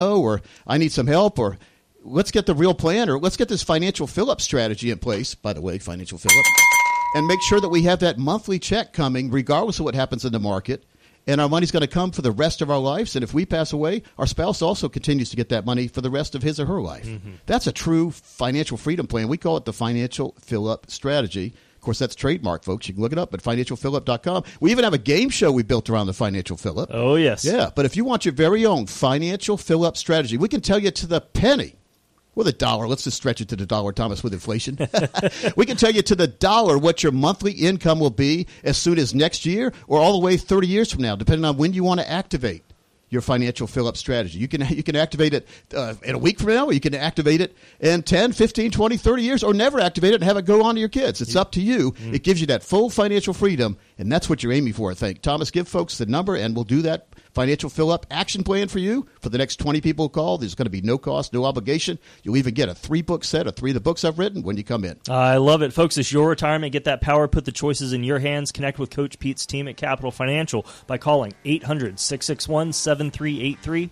or I need some help, or let's get the real plan, or let's get this financial fill-up strategy in place, by the way, financial fill-up, and make sure that we have that monthly check coming regardless of what happens in the market, and our money's going to come for the rest of our lives, and if we pass away, our spouse also continues to get that money for the rest of his or her life. Mm-hmm. That's a true financial freedom plan. We call it the financial fill-up strategy. Of course, that's trademark, folks. You can look it up at financialfillup.com. We even have a game show we built around the financial fill-up. Oh, yes. Yeah, but if you want your very own financial fill-up strategy, we can tell you to the penny. With $1. Let's just stretch it to the dollar, Thomas, with inflation. We can tell you to the dollar what your monthly income will be as soon as next year or all the way 30 years from now, depending on when you want to activate your financial fill-up strategy. You can activate it in a week from now, or you can activate it in 10, 15, 20, 30 years, or never activate it and have it go on to your kids. It's up to you. Mm. It gives you that full financial freedom, and that's what you're aiming for, I think. Thomas, give folks the number, and we'll do that financial fill-up action plan for you for the next 20 people who call. There's going to be no cost, no obligation. You'll even get a 3-book set of 3 of the books I've written when you come in. I love it. Folks, it's your retirement. Get that power. Put the choices in your hands. Connect with Coach Pete's team at Capital Financial by calling 800-661-7383.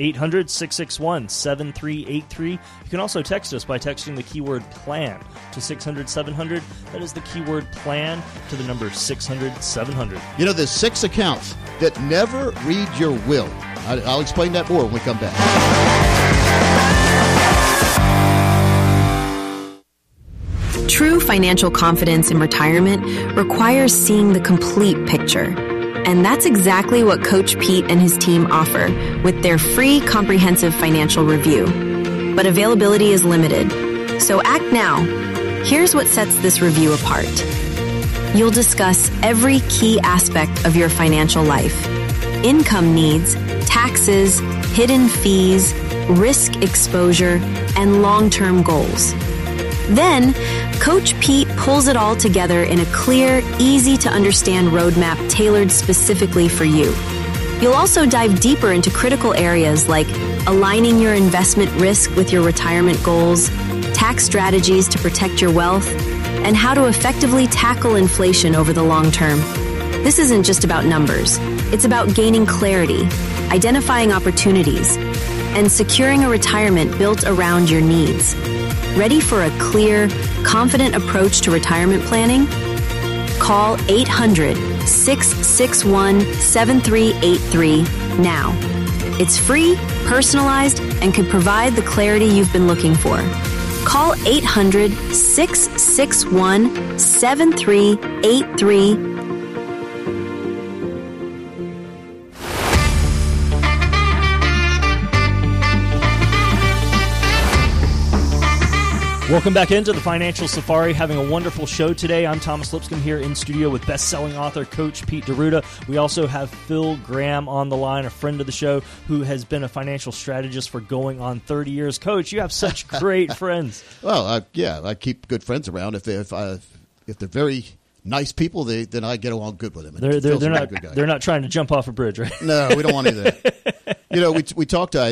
800-661-7383. You can also text us by texting the keyword PLAN to 600-700. That is the keyword PLAN to the number 600-700. You know, there's 6 accounts that never read your will. I'll explain that more when we come back. True financial confidence in retirement requires seeing the complete picture. And that's exactly what Coach Pete and his team offer with their free comprehensive financial review. But availability is limited, so act now. Here's what sets this review apart. You'll discuss every key aspect of your financial life: income needs, taxes, hidden fees, risk exposure, and long-term goals. Then, Coach Pete pulls it all together in a clear, easy-to-understand roadmap tailored specifically for you. You'll also dive deeper into critical areas like aligning your investment risk with your retirement goals, tax strategies to protect your wealth, and how to effectively tackle inflation over the long term. This isn't just about numbers. It's about gaining clarity, identifying opportunities, and securing a retirement built around your needs. Ready for a clear, confident approach to retirement planning? Call 800-661-7383 now. It's free, personalized, and can provide the clarity you've been looking for. Call 800-661-7383. Welcome back into the Financial Safari. Having a wonderful show today. I'm Thomas Lipscomb here in studio with best-selling author Coach Pete D'Arruda. We also have Phil Graham on the line, a friend of the show who has been a financial strategist for going on 30 years. Coach, you have such great friends. Well, I keep good friends around. If they're very nice people, then I get along good with them. They're not trying to jump off a bridge, right? No, we don't want any of that. You know, we talked. I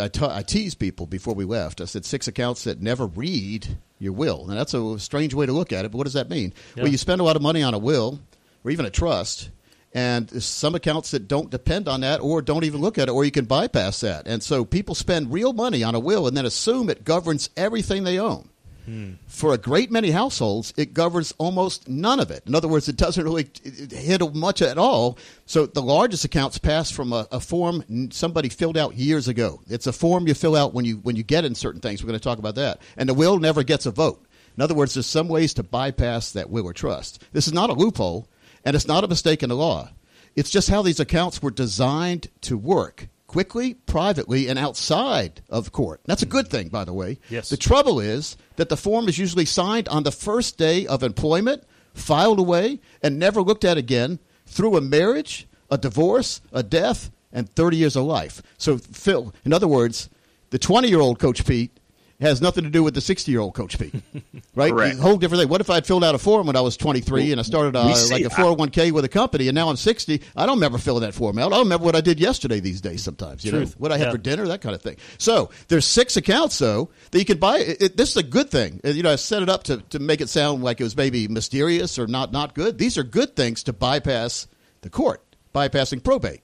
teased people before we left. I said 6 accounts that never read your will. Now that's a strange way to look at it, but what does that mean? Yeah. Well, you spend a lot of money on a will or even a trust, and there's some accounts that don't depend on that or don't even look at it, or you can bypass that. And so people spend real money on a will and then assume it governs everything they own. For a great many households, it governs almost none of it. In other words, it doesn't really handle much at all. So the largest accounts pass from a form somebody filled out years ago. It's a form you fill out when you get in certain things. We're going to talk about that. And the will never gets a vote. In other words, there's some ways to bypass that will or trust. This is not a loophole, and it's not a mistake in the law. It's just how these accounts were designed to work. Quickly, privately, and outside of court. That's a good thing, by the way. Yes. The trouble is that the form is usually signed on the first day of employment, filed away, and never looked at again through a marriage, a divorce, a death, and 30 years of life. So, Phil, in other words, the 20-year-old Coach Pete has nothing to do with the 60-year-old Coach Pete, right? Correct. A whole different thing. What if I'd filled out a form when I was 23 and I started like a 401k with a company, and now I'm 60? I don't remember filling that form out. I don't remember what I did yesterday these days sometimes, you know, what I had for dinner, that kind of thing. So there's 6 accounts, though, that you can buy. This is a good thing. You know, I set it up to make it sound like it was maybe mysterious or not good. These are good things to bypass the court, bypassing probate.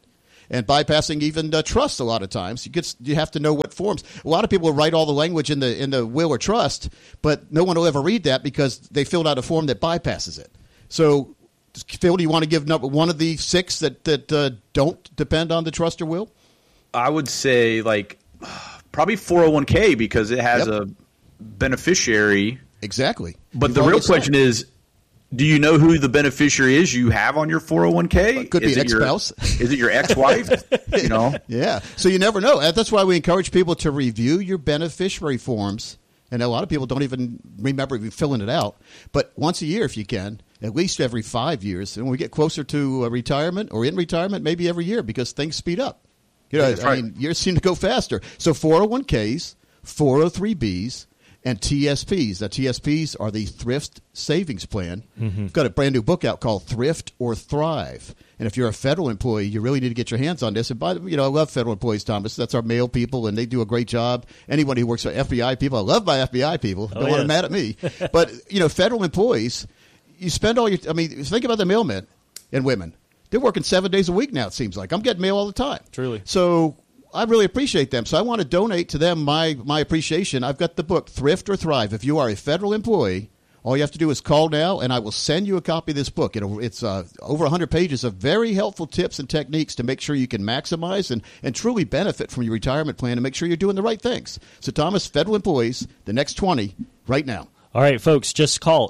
and bypassing even trust a lot of times. You have to know what forms. A lot of people will write all the language in the will or trust, but no one will ever read that because they filled out a form that bypasses it. So, Phil, do you want to give one of the 6 that don't depend on the trust or will? I would say probably 401k because it has a beneficiary. Exactly. But the real question is, do you know who the beneficiary is you have on your 401k? It could be an ex-spouse. Is it your ex-wife? Yeah. So you never know. That's why we encourage people to review your beneficiary forms. And a lot of people don't even remember filling it out. But once a year, if you can, at least every 5 years. And when we get closer to retirement or in retirement, maybe every year because things speed up. Years seem to go faster. So 401ks, 403bs, and TSPs. Now, TSPs are the Thrift Savings Plan. We've got a brand new book out called Thrift or Thrive. And if you're a federal employee, you really need to get your hands on this. And I love federal employees, Thomas. That's our male people, and they do a great job. Anyone who works for FBI people, I love my FBI people. Don't want them mad at me. But, federal employees, you spend all your – think about the mailmen and women. They're working 7 days a week now, it seems like. I'm getting mail all the time. Truly. So I really appreciate them. So I want to donate to them my appreciation. I've got the book, Thrift or Thrive. If you are a federal employee, all you have to do is call now, and I will send you a copy of this book. It's over 100 pages of very helpful tips and techniques to make sure you can maximize and truly benefit from your retirement plan and make sure you're doing the right things. So, Thomas, federal employees, the next 20 right now. All right, folks, just call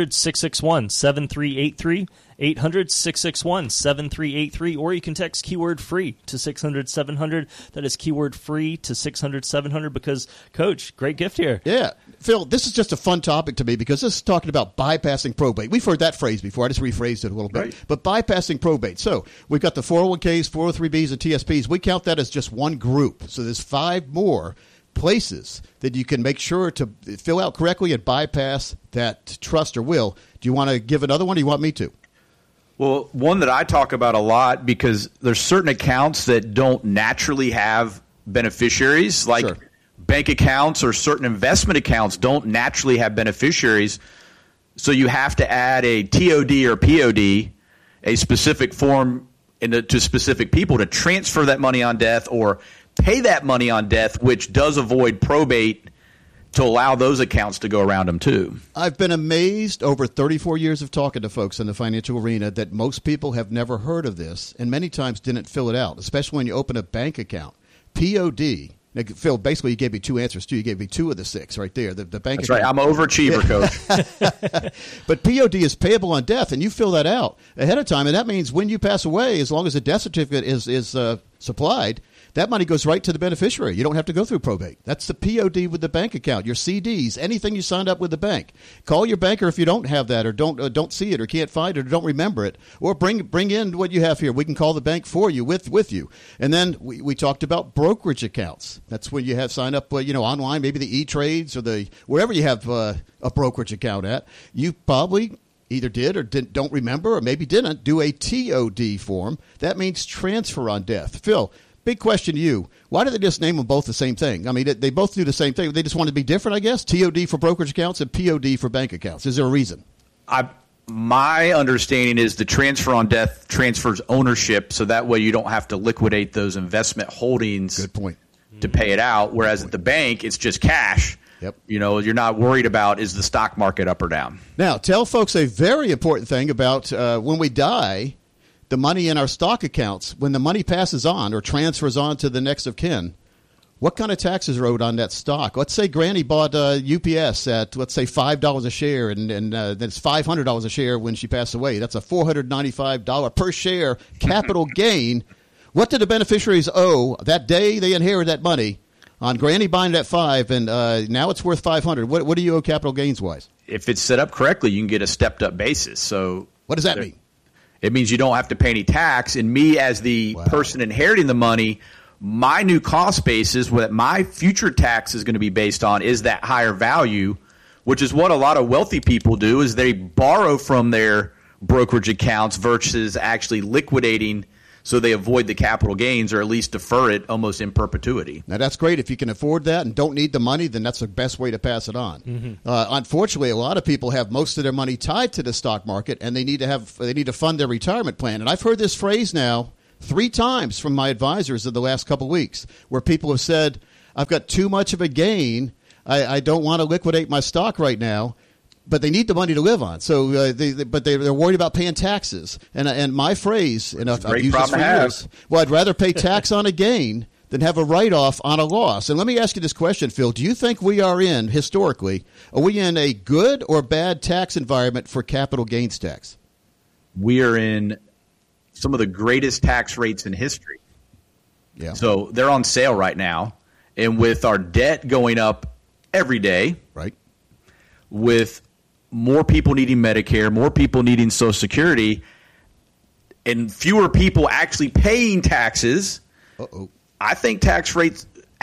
800-661-7383, 800-661-7383, or you can text keyword free to 600-700. That is keyword free to 600-700 because, Coach, great gift here. Yeah. Phil, this is just a fun topic to me because this is talking about bypassing probate. We've heard that phrase before. I just rephrased it a little bit. Right. But bypassing probate. So we've got the 401ks, 403bs, and TSPs. We count that as just one group. So there's 5 more places that you can make sure to fill out correctly and bypass that trust or will. Do you want to give another one or do you want me to? Well, one that I talk about a lot because there's certain accounts that don't naturally have beneficiaries, like bank accounts or certain investment accounts don't naturally have beneficiaries. So you have to add a TOD or POD, a specific form to specific people to transfer that money on death or pay that money on death, which does avoid probate to allow those accounts to go around them too. I've been amazed over 34 years of talking to folks in the financial arena that most people have never heard of this and many times didn't fill it out, especially when you open a bank account. POD. Now, Phil, basically you gave me 2 answers too. You gave me 2 of the 6 right there. The bank That's account. right. I'm an overachiever, Coach. But POD is payable on death, and you fill that out ahead of time, and that means when you pass away, as long as a death certificate is supplied, that money goes right to the beneficiary. You don't have to go through probate. That's the POD with the bank account, your CDs, anything you signed up with the bank. Call your banker if you don't have that or don't see it or can't find it or don't remember it, or bring in what you have here. We can call the bank for you with you. And then we talked about brokerage accounts. That's when you have signed up online, maybe the E-Trades or wherever you have a brokerage account at. You probably either did or don't remember or maybe didn't do a TOD form. That means transfer on death. Phil, big question to you. Why did they just name them both the same thing? I mean, they both do the same thing. They just wanted to be different, I guess? TOD for brokerage accounts and POD for bank accounts. Is there a reason? My understanding is the transfer on death transfers ownership, so that way you don't have to liquidate those investment holdings. Good point. To pay it out, whereas at the bank, it's just cash. Yep. You're not worried about is the stock market up or down. Now, tell folks a very important thing about when we die, the money in our stock accounts, when the money passes on or transfers on to the next of kin, what kind of taxes are owed on that stock? Let's say Granny bought UPS at, let's say, $5 a share, and that's $500 a share when she passed away. That's a $495 per share capital gain. What did the beneficiaries owe that day they inherited that money on Granny buying it at $5, and now it's worth $500? What do you owe capital gains-wise? If it's set up correctly, you can get a stepped-up basis. So what does that mean? It means you don't have to pay any tax. And me, as the person inheriting the money, my new cost basis, what my future tax is going to be based on, is that higher value, which is what a lot of wealthy people do, is they borrow from their brokerage accounts versus actually liquidating, so they avoid the capital gains or at least defer it almost in perpetuity. Now, that's great. If you can afford that and don't need the money, then that's the best way to pass it on. Mm-hmm. Unfortunately, a lot of people have most of their money tied to the stock market, and they need to fund their retirement plan. And I've heard this phrase now 3 times from my advisors in the last couple of weeks where people have said, I've got too much of a gain. I don't want to liquidate my stock right now. But they need the money to live on. So, they're worried about paying taxes. And my phrase, and I've used this for years, well, I'd rather pay tax on a gain than have a write-off on a loss. And let me ask you this question, Phil. Do you think we are in a good or bad tax environment for capital gains tax? We are in some of the greatest tax rates in history. Yeah. So they're on sale right now. And with our debt going up every day, right, with more people needing Medicare, more people needing Social Security, and fewer people actually paying taxes, I think tax rates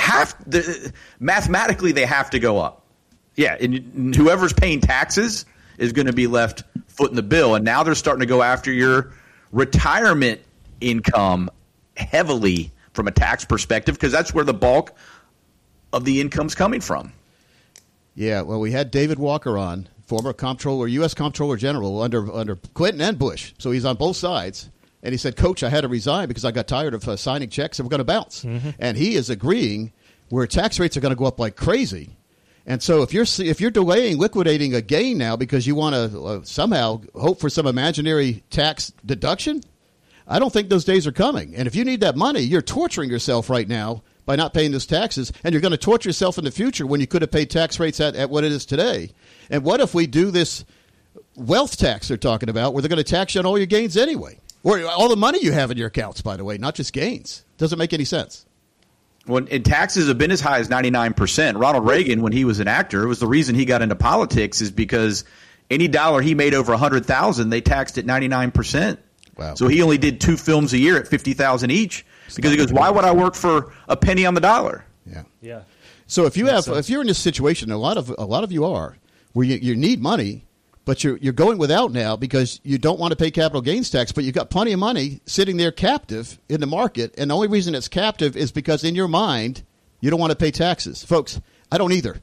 mathematically they have to go up. Yeah, and whoever's paying taxes is going to be left foot in the bill. And now they're starting to go after your retirement income heavily from a tax perspective because that's where the bulk of the income's coming from. Yeah, well, we had David Walker on, former comptroller, U.S. Comptroller General under Clinton and Bush. So he's on both sides. And he said, Coach, I had to resign because I got tired of signing checks and we're going to bounce. Mm-hmm. And he is agreeing where tax rates are going to go up like crazy. And so if you're delaying liquidating a gain now because you want to somehow hope for some imaginary tax deduction, I don't think those days are coming. And if you need that money, you're torturing yourself right now by not paying those taxes, and you're going to torture yourself in the future when you could have paid tax rates at what it is today. And what if we do this wealth tax they're talking about where they're going to tax you on all your gains anyway? Or all the money you have in your accounts, by the way, not just gains. Doesn't make any sense. Well, and taxes have been as high as 99%. Ronald Reagan, when he was an actor, it was the reason he got into politics is because any dollar he made over $100,000, they taxed at 99%. Wow. So he only did 2 films a year at $50,000 each because he goes, why would I work for a penny on the dollar? Yeah. So if you're in this situation, a lot of you are, where you need money, but you're going without now because you don't want to pay capital gains tax, but you've got plenty of money sitting there captive in the market, and the only reason it's captive is because in your mind you don't want to pay taxes. Folks, I don't either.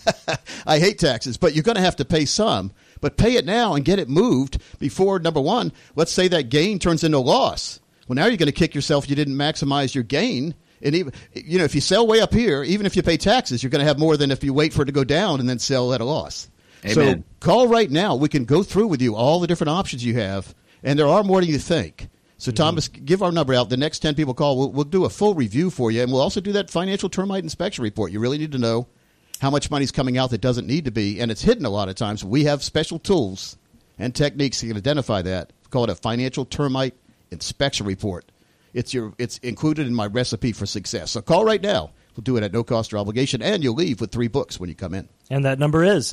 I hate taxes, but you're going to have to pay some. But pay it now and get it moved before, number one, let's say that gain turns into a loss. Well, now you're going to kick yourself if you didn't maximize your gain. And even, if you sell way up here, even if you pay taxes, you're going to have more than if you wait for it to go down and then sell at a loss. Amen. So call right now. We can go through with you all the different options you have, and there are more than you think. So, Thomas, give our number out. The next 10 people call, we'll do a full review for you, and we'll also do that financial termite inspection report. You really need to know how much money's coming out that doesn't need to be, and it's hidden a lot of times. We have special tools and techniques to identify that. We call it a financial termite inspection report. It's included in my recipe for success. So call right now. We'll do it at no cost or obligation, and you'll leave with 3 books when you come in. And that number is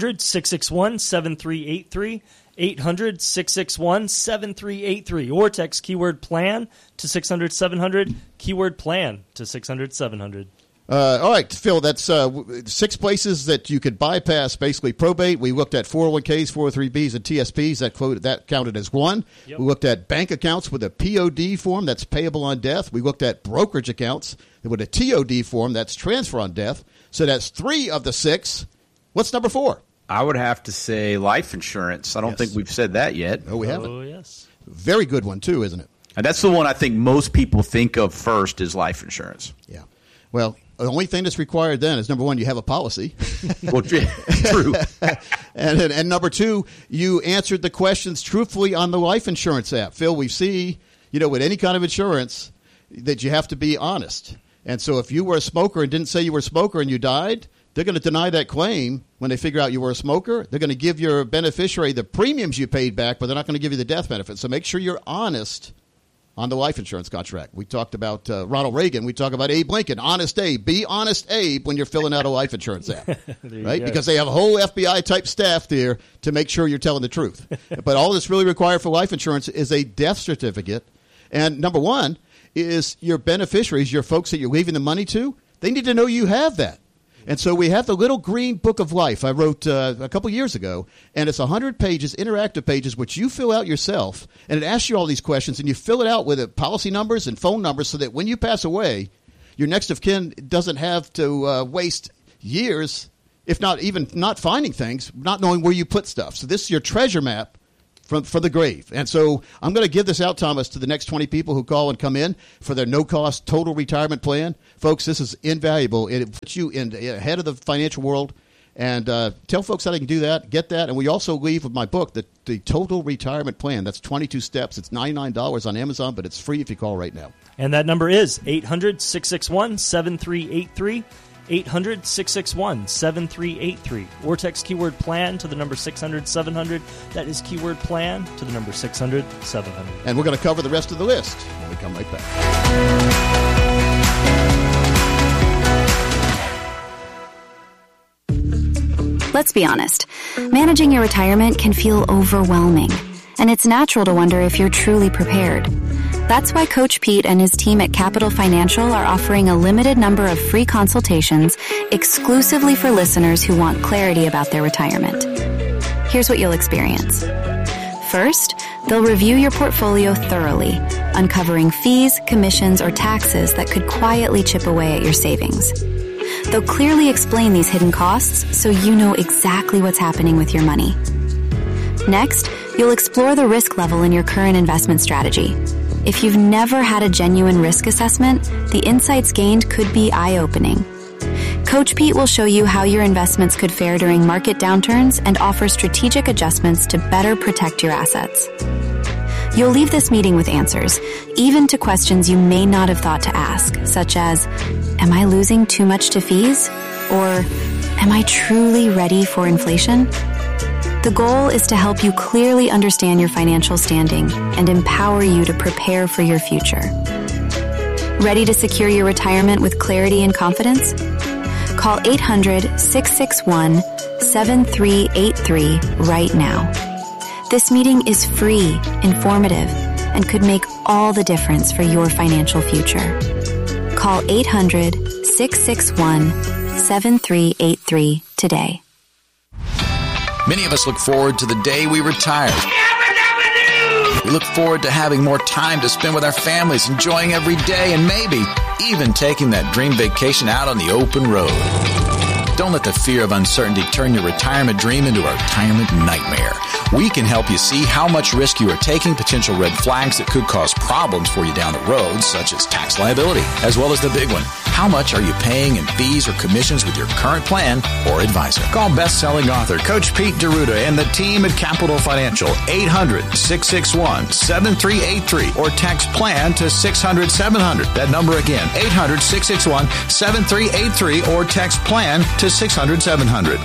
800-661-7383, 800-661-7383, or text keyword plan to 600-700, keyword plan to 600-700. All right, Phil, that's 6 places that you could bypass basically probate. We looked at 401ks, 403bs, and TSPs. That counted as 1. Yep. We looked at bank accounts with a POD form that's payable on death. We looked at brokerage accounts with a TOD form that's transfer on death. So that's 3 of the 6. What's number 4? I would have to say life insurance. I don't think we've said that yet. No, we haven't. Oh, yes. Very good one, too, isn't it? And that's the one I think most people think of first is life insurance. Yeah. Well, the only thing that's required then is, number 1, you have a policy. Well, true. and number 2, you answered the questions truthfully on the life insurance app. Phil, we see, with any kind of insurance that you have to be honest. And so if you were a smoker and didn't say you were a smoker and you died, they're going to deny that claim when they figure out you were a smoker. They're going to give your beneficiary the premiums you paid back, but they're not going to give you the death benefit. So make sure you're honest on the life insurance contract. We talked about Ronald Reagan. We talk about Abe Lincoln. Honest Abe. Be honest, Abe, when you're filling out a life insurance app. Right? Because they have a whole FBI-type staff there to make sure you're telling the truth. But all that's really required for life insurance is a death certificate. And number 1 is your beneficiaries, your folks that you're leaving the money to, they need to know you have that. And so we have the Little Green Book of Life I wrote a couple years ago, and it's 100 pages, interactive pages, which you fill out yourself, and it asks you all these questions, and you fill it out with policy numbers and phone numbers so that when you pass away, your next of kin doesn't have to waste years, if not even not finding things, not knowing where you put stuff. So this is your treasure map from the grave. And so I'm going to give this out, Thomas, to the next 20 people who call and come in for their no-cost total retirement plan. Folks, this is invaluable. It puts you ahead of the financial world. And tell folks how they can do that, get that. And we also leave with my book, the Total Retirement Plan. That's 22 steps. It's $99 on Amazon, but it's free if you call right now. And that number is 800-661-7383. 800-661-7383, or text keyword plan to the number 600-700. That is keyword plan to the number 600-700. And we're going to cover the rest of the list when we come right back. Let's be honest. Managing your retirement can feel overwhelming, and it's natural to wonder if you're truly prepared. That's why Coach Pete and his team at Capital Financial are offering a limited number of free consultations exclusively for listeners who want clarity about their retirement. Here's what you'll experience. First, they'll review your portfolio thoroughly, uncovering fees, commissions, or taxes that could quietly chip away at your savings. They'll clearly explain these hidden costs so you know exactly what's happening with your money. Next, you'll explore the risk level in your current investment strategy. If you've never had a genuine risk assessment, the insights gained could be eye-opening. Coach Pete will show you how your investments could fare during market downturns and offer strategic adjustments to better protect your assets. You'll leave this meeting with answers, even to questions you may not have thought to ask, such as, am I losing too much to fees? Or, am I truly ready for inflation? The goal is to help you clearly understand your financial standing and empower you to prepare for your future. Ready to secure your retirement with clarity and confidence? Call 800-661-7383 right now. This meeting is free, informative, and could make all the difference for your financial future. Call 800-661-7383 today. Many of us look forward to the day we retire. We look forward to having more time to spend with our families, enjoying every day, and maybe even taking that dream vacation out on the open road. Don't let the fear of uncertainty turn your retirement dream into a retirement nightmare. We can help you see how much risk you are taking, potential red flags that could cause problems for you down the road, such as tax liability, as well as the big one. How much are you paying in fees or commissions with your current plan or advisor? Call best-selling author Coach Pete D'Arruda and the team at Capital Financial, 800-661-7383, or text PLAN to 600-700. That number again, 800-661-7383, or text PLAN to 600-700.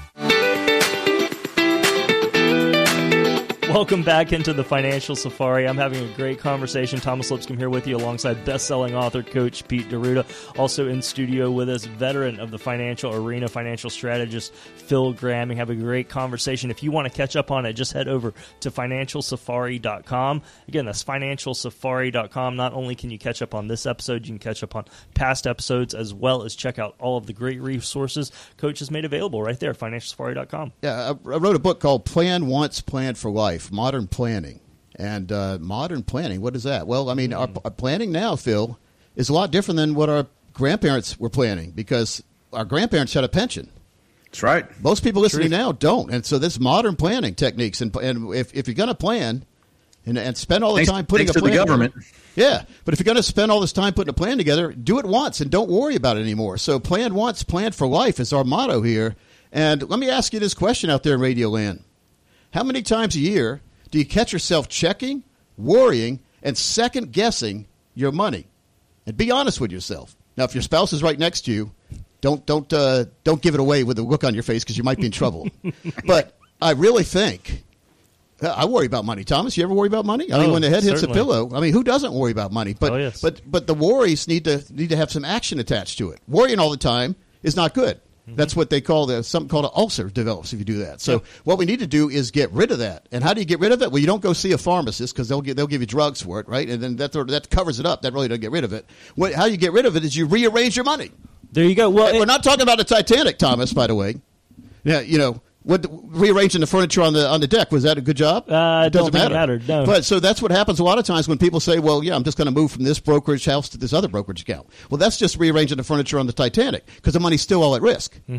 Welcome back into the Financial Safari. I'm having a great conversation. Thomas Lipscomb here with you alongside best-selling author Coach Pete D'Arruda. Also in studio with us, veteran of the financial arena, financial strategist Phil Graham. We have a great conversation. If you want to catch up on it, just head over to financialsafari.com. Again, that's financialsafari.com. Not only can you catch up on this episode, you can catch up on past episodes, as well as check out all of the great resources Coach has made available right there at financialsafari.com. Yeah, I wrote a book called Plan Once, Plan for Life. Modern planning. And modern planning, what is that? Well, I mean, our planning now, Phil, is a lot different than what our grandparents were planning, because our grandparents had a pension. That's right. Most people listening now don't. And so this modern planning techniques, and if you're going to plan and spend all the time putting a plan together. Thanks to the government. Yeah, but if you're going to spend all this time putting a plan together, do it once and don't worry about it anymore. So plan once, plan for life is our motto here. And let me ask you this question out there in Radio Land. How many times a year do you catch yourself checking, worrying, and second-guessing your money? And be honest with yourself. Now, if your spouse is right next to you, don't give it away with a look on your face, because you might be in trouble. But I really think I worry about money. Thomas, you ever worry about money? I mean, when the head hits the pillow, I mean, who doesn't worry about money? But but the worries need to have some action attached to it. Worrying all the time is not good. That's what they call something called an ulcer develops if you do that. So what we need to do is get rid of that. And how do you get rid of it? Well, you don't go see a pharmacist, because they'll give you drugs for it, right? And then that covers it up. That really doesn't get rid of it. How you get rid of it is you rearrange your money. There you go. Well, we're not talking about the Titanic, Thomas, by the way. Yeah, rearranging the furniture on the deck, was that a good job? It doesn't matter. No. But so that's what happens a lot of times when people say, well, yeah, I'm just going to move from this brokerage house to this other brokerage account. Well, that's just rearranging the furniture on the Titanic, because the money's still all at risk. Mm-hmm.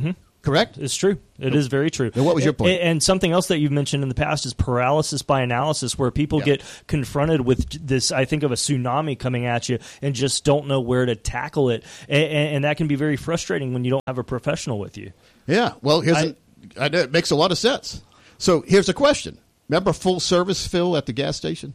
Correct? It's true. It is very true. And what was your point? And something else that you've mentioned in the past is paralysis by analysis, where people get confronted with this, I think, of a tsunami coming at you and just don't know where to tackle it. And that can be very frustrating when you don't have a professional with you. Yeah. Well, it makes a lot of sense. So here's a question. Remember full service, Phil, at the gas station?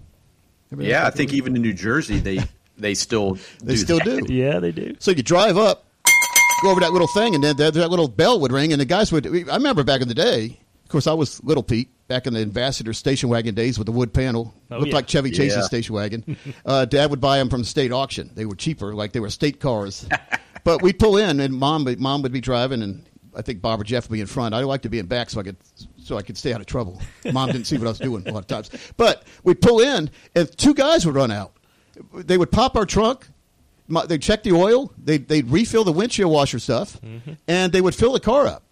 I think even in New Jersey, they still do. Yeah, they do. So you drive up, go over that little thing, and then that little bell would ring, and the guys would. I remember back in the day. Of course, I was Little Pete back in the Ambassador station wagon days with the wood panel. Looked like Chevy Chase's station wagon. Dad would buy them from the state auction. They were cheaper, like they were state cars. But we'd pull in, and Mom would be driving, and I think Bob or Jeff would be in front. I like to be in back so I could stay out of trouble. Mom didn't see what I was doing a lot of times. But we'd pull in, and two guys would run out. They would pop our trunk. They'd check the oil. They'd refill the windshield washer stuff, and they would fill the car up.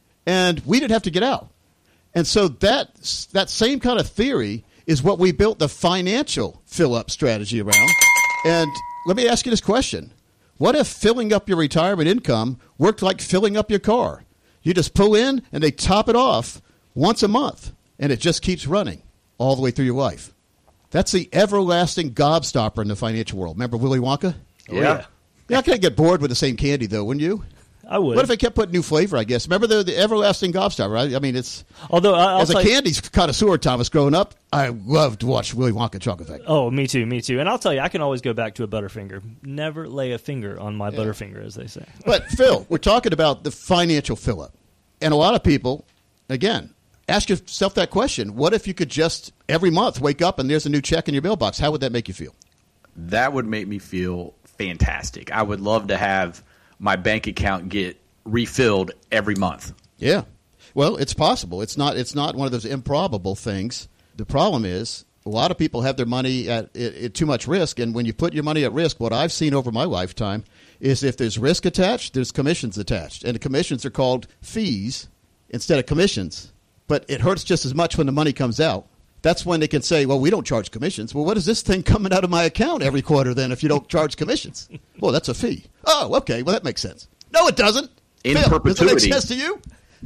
And we didn't have to get out. And so that same kind of theory is what we built the financial fill-up strategy around. And let me ask you this question. What if filling up your retirement income worked like filling up your car? You just pull in, and they top it off once a month, and it just keeps running all the way through your life. That's the everlasting gobstopper in the financial world. Remember Willy Wonka? Yeah. I can't get bored with the same candy, though, wouldn't you? I would. What if they kept putting new flavor, I guess? Remember the everlasting gobstopper, right? I mean, it's... Although as a candy connoisseur, Thomas, growing up, I loved to watch Willy Wonka Chocolate Factory. Oh, me too. And I'll tell you, I can always go back to a Butterfinger. Never lay a finger on my Butterfinger, as they say. But, Phil, we're talking about the financial fill-up. And a lot of people, again, ask yourself that question. What if you could just, every month, wake up and there's a new check in your mailbox? How would that make you feel? That would make me feel fantastic. I would love to have my bank account get refilled every month. Yeah. Well, it's possible. It's not one of those improbable things. The problem is a lot of people have their money at too much risk, and when you put your money at risk, what I've seen over my lifetime is if there's risk attached, there's commissions attached. And the commissions are called fees instead of commissions. But it hurts just as much when the money comes out. That's when they can say, well, we don't charge commissions. Well, what is this thing coming out of my account every quarter then if you don't charge commissions? Well, that's a fee. Oh, okay. Well, that makes sense. No, it doesn't. In Phil, perpetuity. does it make sense to you?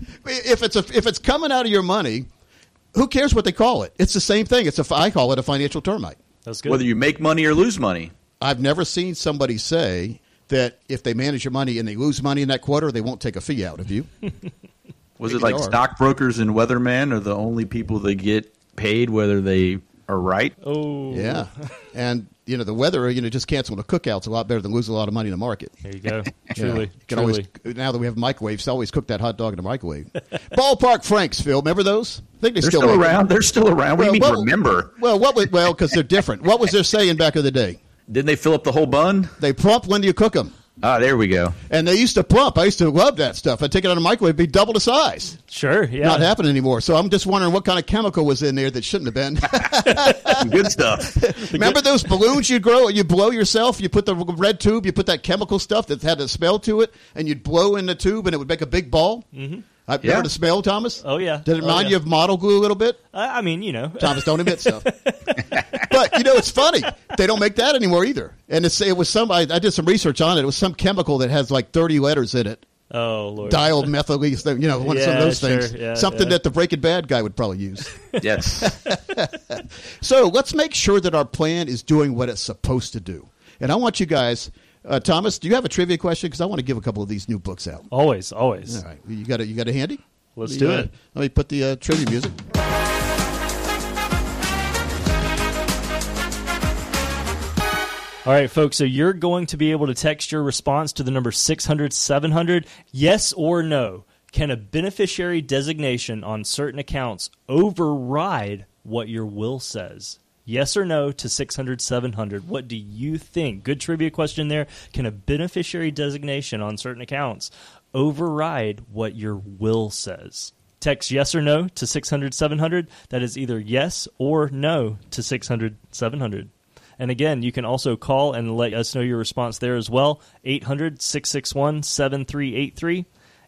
If it's coming out of your money, who cares what they call it? It's the same thing. I call it a financial termite. That's good. Whether you make money or lose money. I've never seen somebody say that if they manage your money and they lose money in that quarter, they won't take a fee out of you. Was it like stockbrokers and weathermen are the only people that get paid whether they are right? Oh. Yeah. And, the weather, just canceling a cookout's a lot better than losing a lot of money in the market. There you go. Truly. You can always, now that we have microwaves, always cook that hot dog in the microwave. Ballpark Franks, Phil. Remember those? I think they're still around. They're still around. What do you mean remember? Well, because they're different. What was their saying back in the day? Didn't they fill up the whole bun? They plump when you cook them. Ah, there we go. And they used to plump. I used to love that stuff. I'd take it out of the microwave, it'd be double the size. Sure, yeah. Not happening anymore. So I'm just wondering what kind of chemical was in there that shouldn't have been. Good stuff. Remember those balloons you blow yourself? You put the red tube, you put that chemical stuff that had a smell to it, and you'd blow in the tube, and it would make a big ball? Mm-hmm. Remember the smell, Thomas? Oh, yeah. Did it remind you of model glue a little bit? I mean, Thomas, don't admit stuff. But, it's funny. They don't make that anymore either. And it was I did some research on it. It was some chemical that has like 30 letters in it. Oh, Lord. Dimethyl, some of those things. Yeah, something that the Breaking Bad guy would probably use. Yes. So let's make sure that our plan is doing what it's supposed to do. And I want you guys... Thomas, do you have a trivia question? Because I want to give a couple of these new books out. Always. All right. You got it handy? Let's do it. Let me put the trivia music. All right, folks, so you're going to be able to text your response to the number 600-700, yes or no. Can a beneficiary designation on certain accounts override what your will says? Yes or no to 600-700. What do you think? Good trivia question there. Can a beneficiary designation on certain accounts override what your will says? Text yes or no to 600-700. That is either yes or no to 600-700. And again, you can also call and let us know your response there as well. 800-661-7383.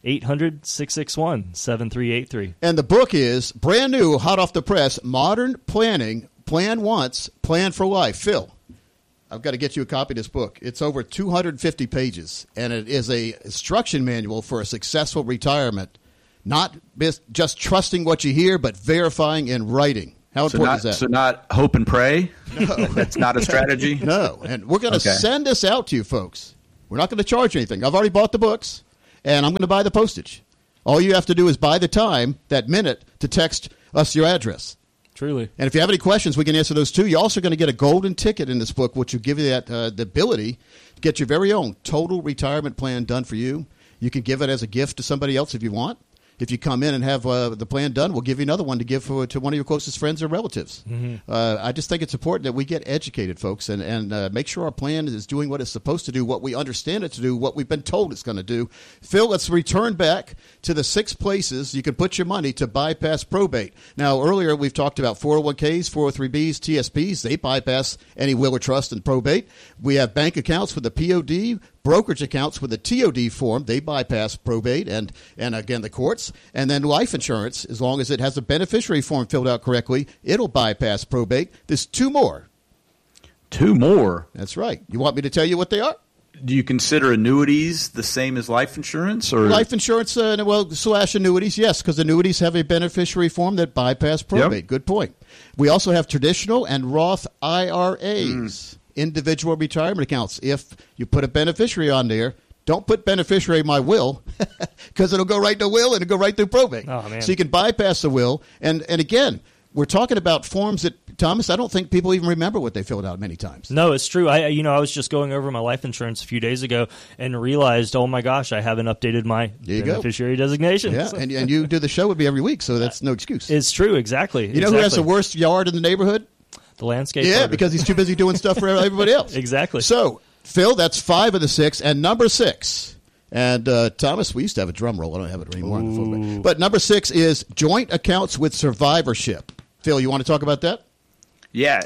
800-661-7383. And the book is brand new, hot off the press, Modern Planning. Plan once, plan for life. Phil, I've got to get you a copy of this book. It's over 250 pages, and it is a instruction manual for a successful retirement. Not just trusting what you hear, but verifying and writing. How important is that? So not hope and pray? No. That's not a strategy? No, and we're going to send this out to you folks. We're not going to charge anything. I've already bought the books, and I'm going to buy the postage. All you have to do is buy the time, that minute, to text us your address. Truly. And if you have any questions, we can answer those too. You're also going to get a golden ticket in this book, which will give you that the ability to get your very own total retirement plan done for you. You can give it as a gift to somebody else if you want. If you come in and have the plan done, we'll give you another one to give to one of your closest friends or relatives. Mm-hmm. I just think it's important that we get educated, folks, and make sure our plan is doing what it's supposed to do, what we understand it to do, what we've been told it's going to do. Phil, let's return back to the 6 places you can put your money to bypass probate. Now, earlier we've talked about 401ks, 403bs, TSPs. They bypass any will or trust and probate. We have bank accounts with the POD, brokerage accounts with the TOD form. They bypass probate and again, the courts. And then life insurance, as long as it has a beneficiary form filled out correctly, it'll bypass probate. There's 2 more. 2 more? That's right. You want me to tell you what they are? Do you consider annuities the same as life insurance? Or life insurance, / annuities, yes, because annuities have a beneficiary form that bypass probate. Yep. Good point. We also have traditional and Roth IRAs. Individual retirement accounts. If you put a beneficiary on there, don't put beneficiary in my will because it'll go right to will and it'll go right through probate. Oh, man. So you can bypass the will. And again, we're talking about forms that, Thomas, I don't think people even remember what they filled out many times. No, it's true. I was just going over my life insurance a few days ago and realized, oh my gosh, I haven't updated my beneficiary designation. Yeah, and you do the show with me every week, so that's no excuse. It's true, exactly. You know who has the worst yard in the neighborhood? The landscape. Yeah, because he's too busy doing stuff for everybody else. Exactly. So, Phil, that's 5 of the 6. And number 6, and Thomas, we used to have a drum roll. I don't have it anymore. But number 6 is joint accounts with survivorship. Phil, you want to talk about that? Yeah.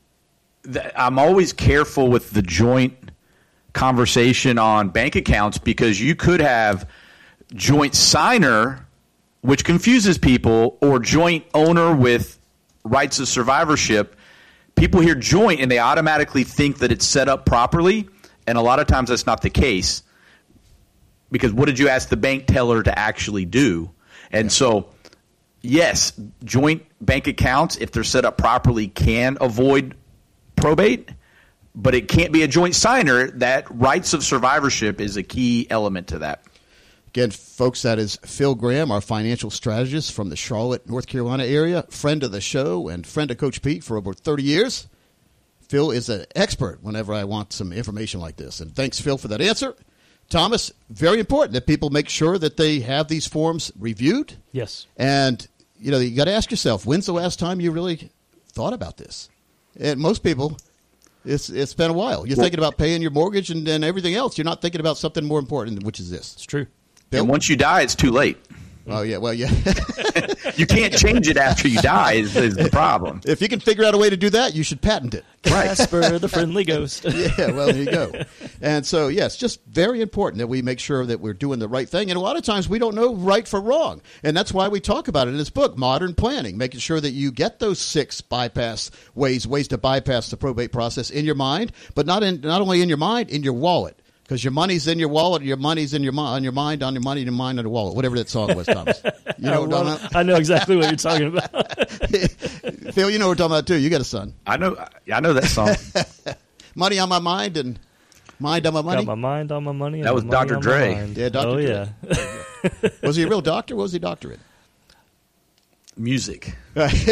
I'm always careful with the joint conversation on bank accounts because you could have joint signer, which confuses people, or joint owner with rights of survivorship. People hear joint and they automatically think that it's set up properly, and a lot of times that's not the case because what did you ask the bank teller to actually do? And so, yes, joint bank accounts, if they're set up properly, can avoid probate, but it can't be a joint signer. That rights of survivorship is a key element to that. Again, folks, that is Phil Graham, our financial strategist from the Charlotte, North Carolina area, friend of the show and friend of Coach Pete for over 30 years. Phil is an expert whenever I want some information like this. And thanks, Phil, for that answer. Thomas, very important that people make sure that they have these forms reviewed. Yes. And, you got to ask yourself, when's the last time you really thought about this? And most people, it's been a while. You're thinking about paying your mortgage and everything else. You're not thinking about something more important, which is this. It's true. Bill? And once you die, it's too late. Oh, yeah. Well, yeah. You can't change it after you die is the problem. If you can figure out a way to do that, you should patent it. Casper, the friendly ghost. Yeah, well, there you go. And so, yes, just very important that we make sure that we're doing the right thing. And a lot of times we don't know right from wrong. And that's why we talk about it in this book, Modern Planning, making sure that you get those 6 bypass ways to bypass the probate process in your mind, but not only in your mind, in your wallet. Because your money's in your wallet, your money's in your on your mind, on your money, your mind on the wallet. Whatever that song was, Thomas. You know what I'm talking about? I know exactly what you're talking about. Phil, you know what we're talking about, too. You got a son. I know that song. Money on my mind and mind on my money. Got my mind on my money. That was Dr. Dre. Yeah, Dr. Dre. Yeah. Was he a real doctor? What was he doctorate? Music.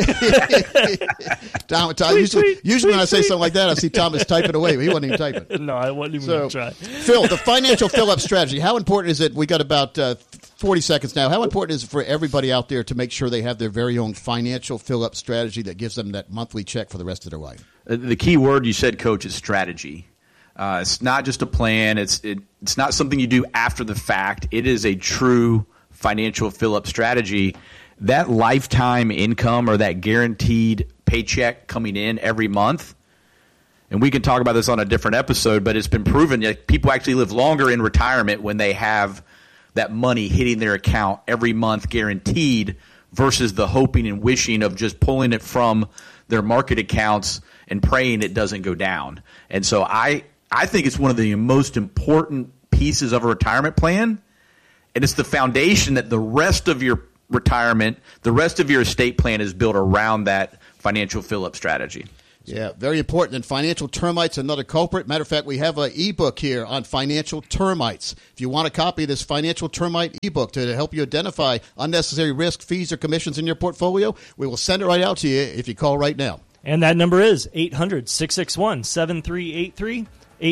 Usually when I say something like that, I see Thomas typing away. He wasn't even typing. No, I wasn't even going to try. Phil, the financial fill-up strategy, how important is it? We got about 40 seconds now. How important is it for everybody out there to make sure they have their very own financial fill-up strategy that gives them that monthly check for the rest of their life? The key word you said, Coach, is strategy. It's not just a plan. It's not something you do after the fact. It is a true financial fill-up strategy. That lifetime income or that guaranteed paycheck coming in every month, and we can talk about this on a different episode, but it's been proven that people actually live longer in retirement when they have that money hitting their account every month guaranteed versus the hoping and wishing of just pulling it from their market accounts and praying it doesn't go down. And so I think it's one of the most important pieces of a retirement plan, and it's the foundation that the rest of your retirement, the rest of your estate plan is built around that financial fill-up strategy. Yeah, very important. And financial termites, another culprit. Matter of fact, we have an ebook here on financial termites. If you want a copy of this financial termite ebook to help you identify unnecessary risk, fees, or commissions in your portfolio, we will send it right out to you if you call right now. And that number is 800-661-7383.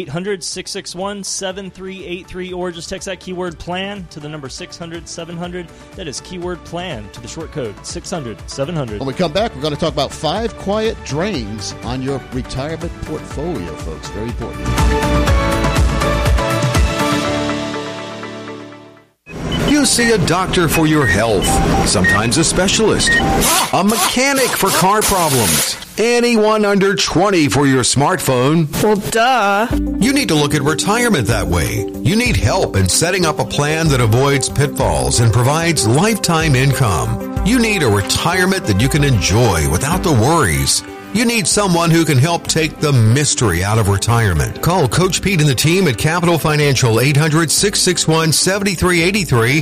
800-661-7383, or just text that keyword plan to the number 600-700. That is keyword plan to the short code 600-700. When we come back, we're going to talk about 5 quiet drains on your retirement portfolio, folks. Very important. You see a doctor for your health, sometimes a specialist, a mechanic for car problems, anyone under 20 for your smartphone. Well, duh. You need to look at retirement that way. You need help in setting up a plan that avoids pitfalls and provides lifetime income. You need a retirement that you can enjoy without the worries. You need someone who can help take the mystery out of retirement. Call Coach Pete and the team at Capital Financial, 800-661-7383,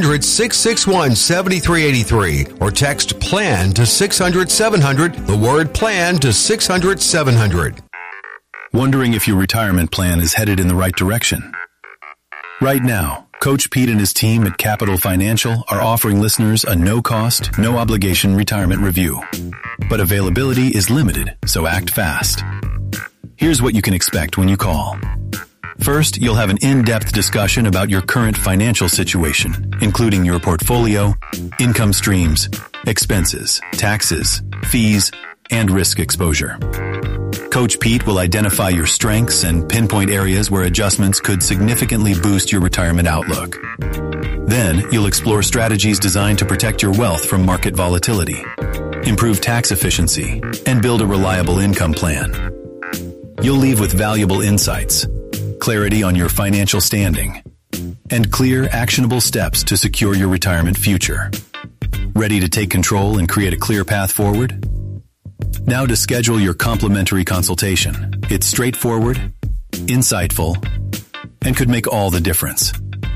800-661-7383, or text PLAN to 600-700, the word PLAN to 600-700. Wondering if your retirement plan is headed in the right direction? Right now, Coach Pete and his team at Capital Financial are offering listeners a no-cost, no-obligation retirement review. But availability is limited, so act fast. Here's what you can expect when you call. First, you'll have an in-depth discussion about your current financial situation, including your portfolio, income streams, expenses, taxes, fees, and risk exposure. Coach Pete will identify your strengths and pinpoint areas where adjustments could significantly boost your retirement outlook. Then, you'll explore strategies designed to protect your wealth from market volatility, improve tax efficiency, and build a reliable income plan. You'll leave with valuable insights, clarity on your financial standing, and clear, actionable steps to secure your retirement future. Ready to take control and create a clear path forward? Now to schedule your complimentary consultation. It's straightforward, insightful, and could make all the difference.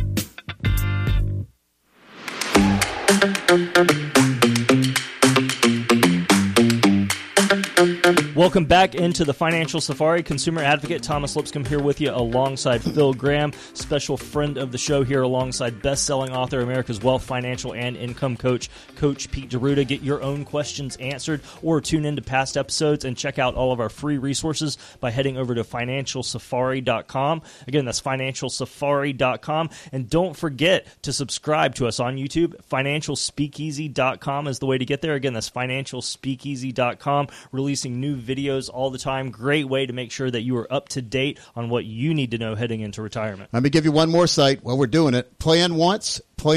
Welcome back into the Financial Safari. Consumer advocate Thomas Lipscomb here with you alongside Phil Graham, special friend of the show here alongside best-selling author, America's Wealth, Financial, and Income Coach, Coach Pete D'Arruda. Get your own questions answered or tune into past episodes and check out all of our free resources by heading over to financialsafari.com. Again, that's financialsafari.com. And don't forget to subscribe to us on YouTube. Financialspeakeasy.com is the way to get there. Again, that's financialspeakeasy.com. Releasing new videos all the time. Great way to make sure that you are up to date on what you need to know heading into retirement. Let me give you one more site while we're doing it. Plan Once,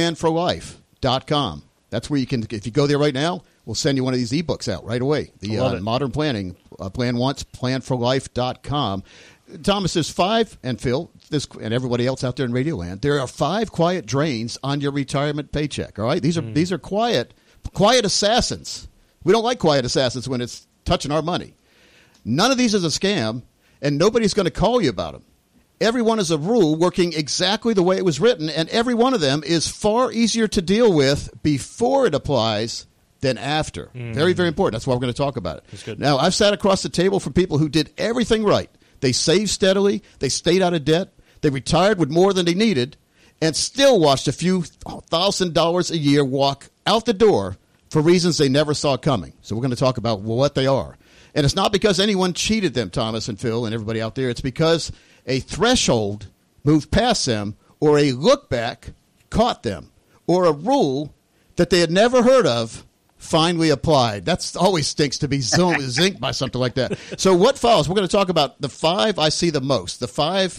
planforlife.com. That's where you can, if you go there right now, we'll send you one of these ebooks out right away. The Modern Planning, Plan Once, planforlife.com. Thomas, there's 5, and Phil, and everybody else out there in Radio Land, there are 5 quiet drains on your retirement paycheck, all right? These are quiet assassins. We don't like quiet assassins when it's touching our money. None of these is a scam, and nobody's going to call you about them. Every one is a rule working exactly the way it was written, and every one of them is far easier to deal with before it applies than after. Very, very important. That's why we're going to talk about it. That's good. Now, I've sat across the table from people who did everything right. They saved steadily. They stayed out of debt. They retired with more than they needed and still watched a few $1,000s a year walk out the door for reasons they never saw coming. So we're going to talk about what they are. And it's not because anyone cheated them, Thomas and Phil and everybody out there. It's because a threshold moved past them, or a look back caught them, or a rule that they had never heard of finally applied. That always stinks to be zinked by something like that. So what follows? We're going to talk about the 5 I see the most, the 5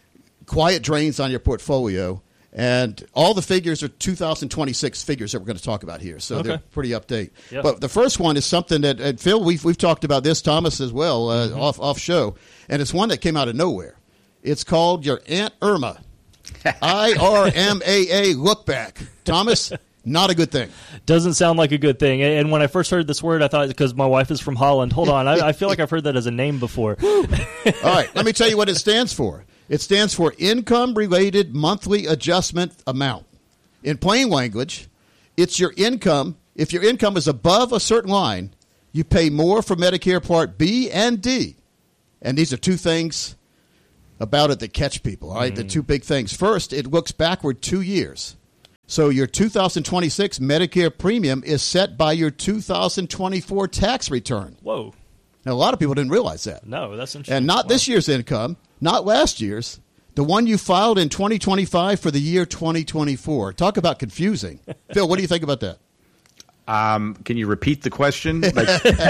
quiet drains on your portfolio. And all the figures are 2026 figures that we're going to talk about here. So they're pretty update. Yep. But the first one is something that, Phil, we've talked about this, Thomas as well, off show. And it's one that came out of nowhere. It's called your Aunt Irma. IRMAA look back. Thomas, Not a good thing. Doesn't sound like a good thing. And when I first heard this word, I thought, because my wife is from Holland. Hold on. I feel like I've heard that as a name before. All right. Let me tell you what it stands for. It stands for Income-Related Monthly Adjustment Amount. In plain language, it's your income. If your income is above a certain line, you pay more for Medicare Part B and D. And these are two things about it that catch people. All right. The two big things. First, it looks backward 2 years. So your 2026 Medicare premium is set by your 2024 tax return. Whoa. Now, a lot of people didn't realize that. No, that's interesting. And not this year's income, not last year's, the one you filed in 2025 for the year 2024. Talk about confusing. Phil, what do you think about that? Can you repeat the question? Like,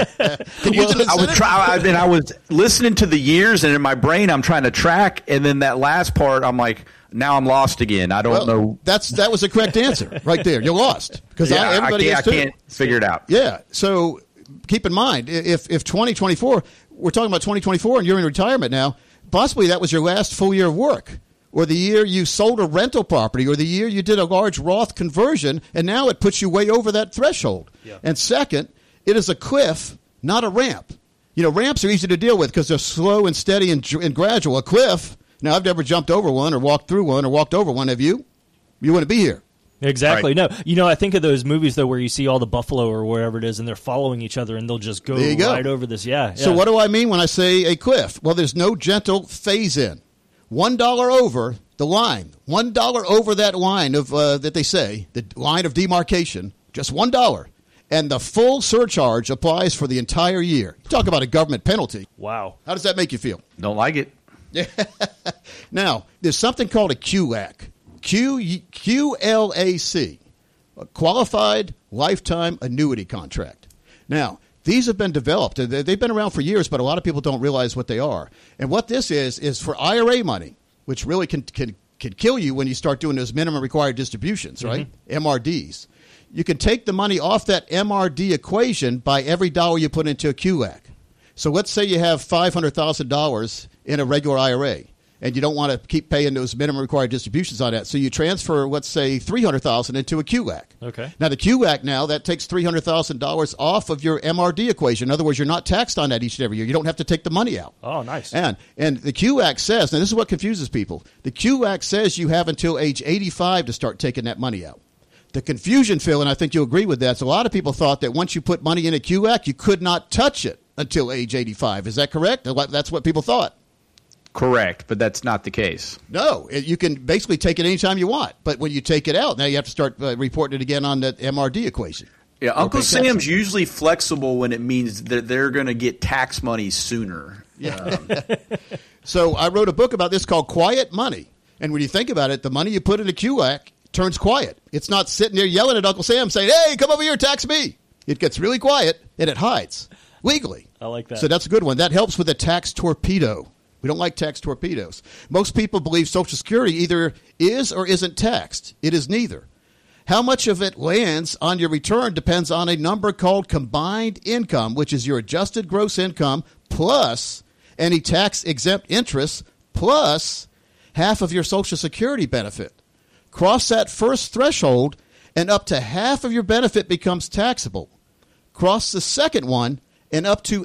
I was listening to the years, and in my brain, I'm trying to track, and then that last part, I'm like, now I'm lost again. I don't know. That was the correct answer right there. You're lost because everybody I can't figure it out. Yeah. So keep in mind, if 2024, we're talking about 2024, and you're in retirement now, possibly that was your last full year of work, or the year you sold a rental property, or the year you did a large Roth conversion, and now it puts you way over that threshold. Yeah. And second, it is a cliff, not a ramp. You know, ramps are easy to deal with because they're slow and steady and gradual. A cliff, now I've never jumped over one or walked through one or walked over one. Have you? You wouldn't be here. Exactly. Right. No, you know, I think of those movies, though, where you see all the buffalo or wherever it is, and they're following each other, and they'll just go right over this. Yeah. So what do I mean when I say a cliff? Well, there's no gentle phase-in. $1 over the line, $1 over that line of that they say, the line of demarcation, just $1. And the full surcharge applies for the entire year. Talk about a government penalty. Wow. How does that make you feel? Don't like it. Now, there's something called a QLAC. QLAC, a Qualified Lifetime Annuity Contract. Now, these have been developed. They've been around for years, but a lot of people don't realize what they are. And what this is for IRA money, which really can kill you when you start doing those minimum required distributions, right? MRDs. You can take the money off that MRD equation by every dollar you put into a QLAC. So let's say you have $500,000 in a regular IRA, and you don't want to keep paying those minimum required distributions on that. So you transfer, let's say, $300,000 into a QLAC. Okay. Now, the QLAC now, that takes $300,000 off of your MRD equation. In other words, you're not taxed on that each and every year. You don't have to take the money out. Oh, nice. And the QLAC says, now this is what confuses people, the QLAC says you have until age 85 to start taking that money out. The confusion, Phil, and I think you'll agree with that, is a lot of people thought that once you put money in a QLAC, you could not touch it until age 85. Is that correct? That's what people thought. Correct, but that's not the case. No, you can basically take it anytime you want. But when you take it out, now you have to start reporting it again on that MRD equation. Yeah, Uncle Sam's usually flexible when it means that they're going to get tax money sooner. Yeah. So I wrote a book about this called Quiet Money. And when you think about it, the money you put in a QLAC turns quiet. It's not sitting there yelling at Uncle Sam saying, hey, come over here, tax me. It gets really quiet, and it hides legally. I like that. So that's a good one. That helps with a tax torpedo. We don't like tax torpedoes. Most people believe Social Security either is or isn't taxed. It is neither. How much of it lands on your return depends on a number called combined income, which is your adjusted gross income plus any tax-exempt interest plus half of your Social Security benefit. Cross that first threshold, and up to half of your benefit becomes taxable. Cross the second one, and up to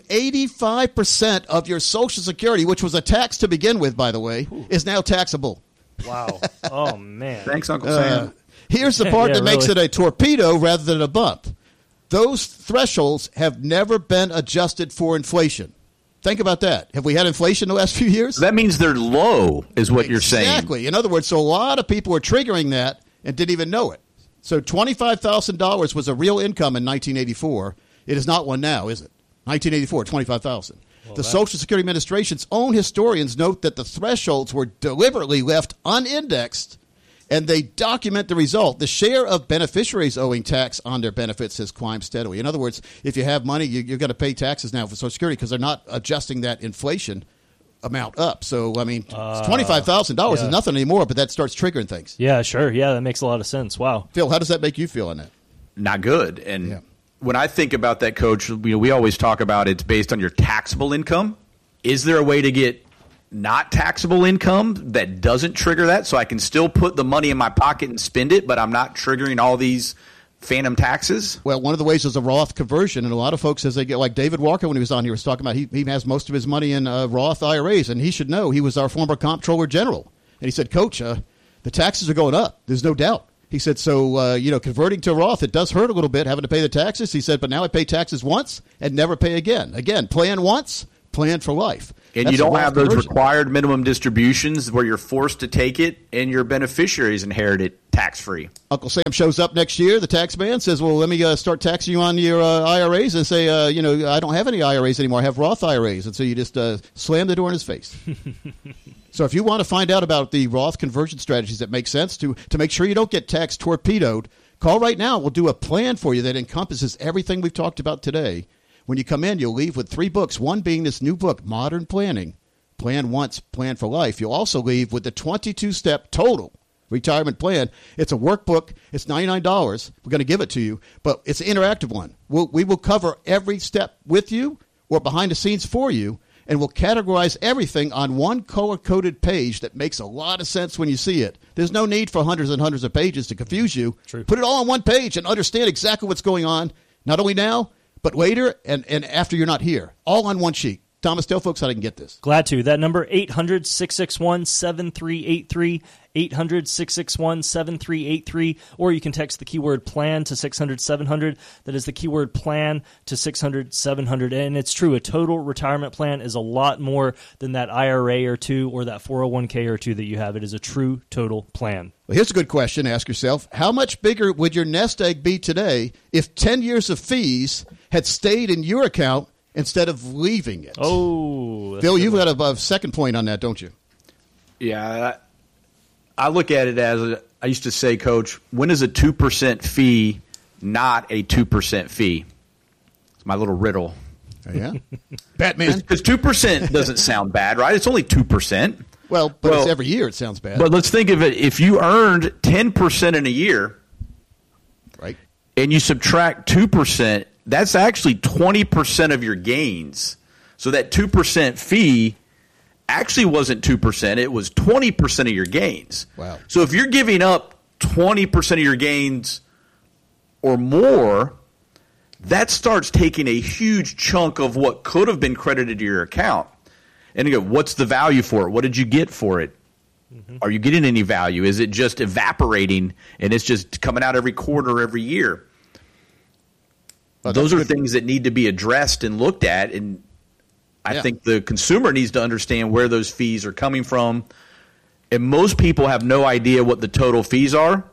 85% of your Social Security, which was a tax to begin with, by the way, is now taxable. Wow. Oh, man. Thanks, Uncle Sam. Here's the part that makes it a torpedo rather than a bump. Those thresholds have never been adjusted for inflation. Think about that. Have we had inflation the last few years? That means they're low, is what you're saying. Exactly. In other words, so a lot of people were triggering that and didn't even know it. So $25,000 was a real income in 1984. It is not one now, is it? 1984, $25,000. Well, the Social Security Administration's own historians note that the thresholds were deliberately left unindexed, and they document the result. The share of beneficiaries owing tax on their benefits has climbed steadily. In other words, if you have money, you're going to pay taxes now for Social Security because they're not adjusting that inflation amount up. So, I mean, $25,000 is nothing anymore, but that starts triggering things. Yeah, sure. Yeah, that makes a lot of sense. Wow. Phil, how does that make you feel on that? Not good. And when I think about that, Coach, we always talk about it's based on your taxable income. Is there a way to get not taxable income that doesn't trigger that, so I can still put the money in my pocket and spend it, but I'm not triggering all these phantom taxes? Well, one of the ways is a Roth conversion, and a lot of folks, as they get, like David Walker when he was on here, was talking about he has most of his money in Roth IRAs, and he should know. He was our former comptroller general, and he said, Coach, the taxes are going up. There's no doubt. He said, so, converting to Roth, it does hurt a little bit having to pay the taxes. He said, but now I pay taxes once and never pay again. Again, plan once, plan for life. And you don't have those required minimum distributions where you're forced to take it and your beneficiaries inherit it tax-free. Uncle Sam shows up next year. The tax man says, well, let me start taxing you on your IRAs, and say, I don't have any IRAs anymore. I have Roth IRAs. And so you just slam the door in his face. So if you want to find out about the Roth conversion strategies that make sense to make sure you don't get tax torpedoed, call right now. We'll do a plan for you that encompasses everything we've talked about today. When you come in, you'll leave with 3 books, one being this new book, Modern Planning, Plan Once, Plan for Life. You'll also leave with the 22-step total retirement plan. It's a workbook. It's $99. We're going to give it to you, but it's an interactive one. We will cover every step with you or behind the scenes for you, and we'll categorize everything on one color-coded page that makes a lot of sense when you see it. There's no need for hundreds and hundreds of pages to confuse you. True. Put it all on one page and understand exactly what's going on, not only now, but later and after you're not here, all on one sheet. Thomas, tell folks how they can get this. Glad to. That number, 800-661-7383, 800-661-7383, or you can text the keyword PLAN to 600-700. That is the keyword PLAN to 600-700. And it's true, a total retirement plan is a lot more than that IRA or two or that 401k or two that you have. It is a true total plan. Well, here's a good question to ask yourself. How much bigger would your nest egg be today if 10 years of fees had stayed in your account instead of leaving it? Oh, Phil, you've got a second point on that, don't you? Yeah, I look at it as, I used to say, Coach, when is a 2% fee not a 2% fee? It's my little riddle. Yeah. Batman. Because 2% doesn't sound bad, right? It's only 2%. Well, it's every year it sounds bad. But let's think of it. If you earned 10% in a year, right, and you subtract 2%, that's actually 20% of your gains. So that 2% fee actually wasn't 2%. It was 20% of your gains. Wow. So if you're giving up 20% of your gains or more, that starts taking a huge chunk of what could have been credited to your account. And you go, what's the value for it? What did you get for it? Mm-hmm. Are you getting any value? Is it just evaporating and it's just coming out every quarter, every year? Those are things that need to be addressed and looked at, and I think the consumer needs to understand where those fees are coming from. And most people have no idea what the total fees are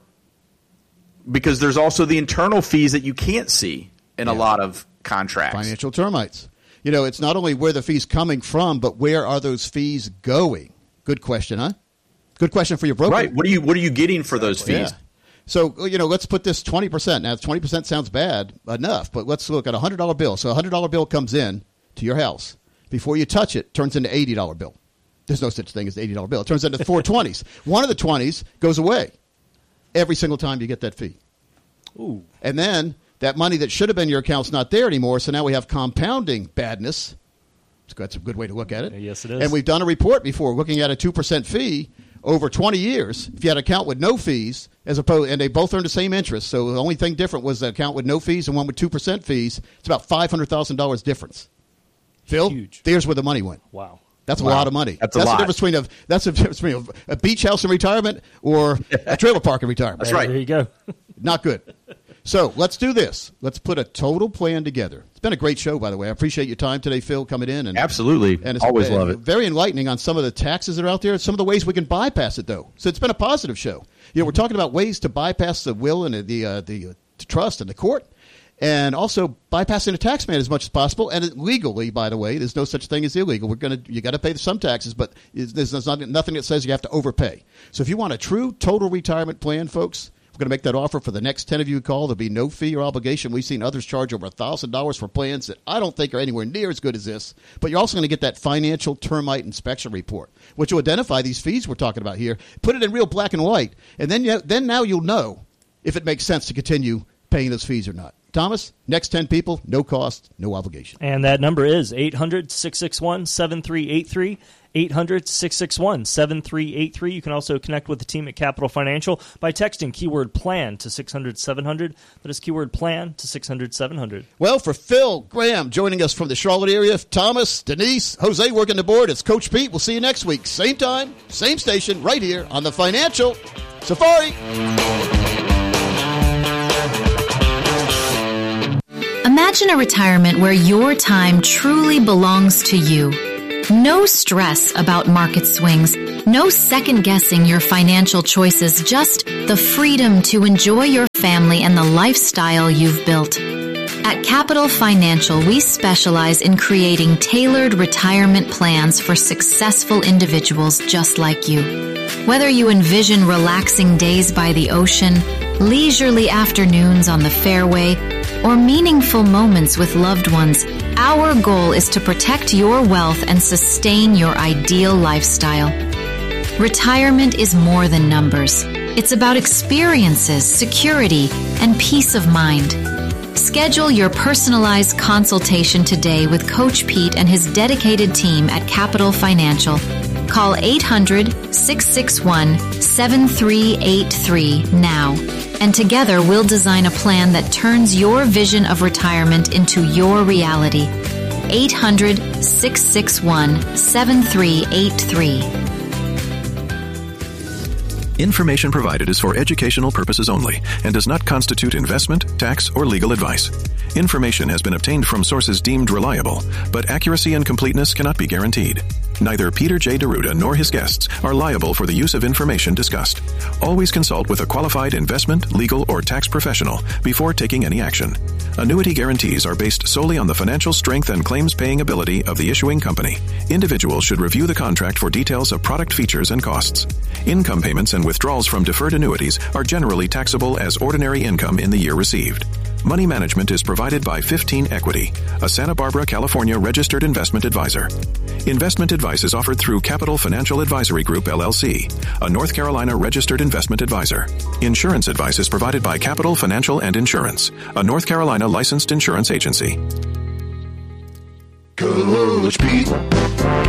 because there's also the internal fees that you can't see in a lot of contracts. Financial termites. You know, it's not only where the fee's coming from, but where are those fees going? Good question, huh? Good question for your broker. Right. What are you getting for those fees? Yeah. So, let's put this 20%. Now, 20% sounds bad enough, but let's look at a $100 bill. So a $100 bill comes in to your house. Before you touch it, turns into an $80 bill. There's no such thing as an $80 bill. It turns into 4 20s. One of the 20s goes away every single time you get that fee. Ooh. And then that money that should have been in your account's not there anymore, so now we have compounding badness. That's a good way to look at it. Yes, it is. And we've done a report before looking at a 2% fee over 20 years. If you had an account with no fees, and they both earned the same interest, so the only thing different was the account with no fees and one with 2% fees, it's about $500,000 difference. Phil, huge. There's where the money went. Wow. That's a lot of money. That's a lot. The difference between a beach house in retirement or a trailer park in retirement. That's right. There you go. Not good. So let's do this. Let's put a total plan together. It's been a great show, by the way. I appreciate your time today, Phil, coming in. And absolutely. And it's always love it. Very enlightening on some of the taxes that are out there. Some of the ways we can bypass it, though. So it's been a positive show. We're talking about ways to bypass the will and the trust and the court, and also bypassing the tax man as much as possible. And legally, by the way, there's no such thing as illegal. You got to pay some taxes, but there's nothing that says you have to overpay. So if you want a true total retirement plan, folks, we're going to make that offer for the next 10 of you who call. There'll be no fee or obligation. We've seen others charge over $1,000 for plans that I don't think are anywhere near as good as this. But you're also going to get that financial termite inspection report, which will identify these fees we're talking about here, put it in real black and white, and then now you'll know if it makes sense to continue paying those fees or not. Thomas, next 10 people, no cost, no obligation. And that number is 800-661-7383, 800-661-7383. You can also connect with the team at Capital Financial by texting keyword PLAN to 600-700. That is keyword PLAN to 600-700. Well, for Phil Graham joining us from the Charlotte area, Thomas, Denise, Jose working the board, it's Coach Pete. We'll see you next week. Same time, same station, right here on the Financial Safari. Imagine a retirement where your time truly belongs to you. No stress about market swings, no second-guessing your financial choices, just the freedom to enjoy your family and the lifestyle you've built. At Capital Financial, we specialize in creating tailored retirement plans for successful individuals just like you. Whether you envision relaxing days by the ocean, leisurely afternoons on the fairway, or meaningful moments with loved ones, our goal is to protect your wealth and sustain your ideal lifestyle. Retirement is more than numbers. It's about experiences, security, and peace of mind. Schedule your personalized consultation today with Coach Pete and his dedicated team at Capital Financial. Call 800-661-7383 now. And together we'll design a plan that turns your vision of retirement into your reality. 800-661-7383. Information provided is for educational purposes only and does not constitute investment, tax, or legal advice. Information has been obtained from sources deemed reliable, but accuracy and completeness cannot be guaranteed. Neither Peter J. D'Arruda nor his guests are liable for the use of information discussed. Always consult with a qualified investment, legal, or tax professional before taking any action. Annuity guarantees are based solely on the financial strength and claims-paying ability of the issuing company. Individuals should review the contract for details of product features and costs. Income payments and withdrawals from deferred annuities are generally taxable as ordinary income in the year received. Money management is provided by 15 Equity, a Santa Barbara, California registered investment advisor. Investment advice is offered through Capital Financial Advisory Group, LLC, a North Carolina registered investment advisor. Insurance advice is provided by Capital Financial and Insurance, a North Carolina licensed insurance agency. Coach Pete.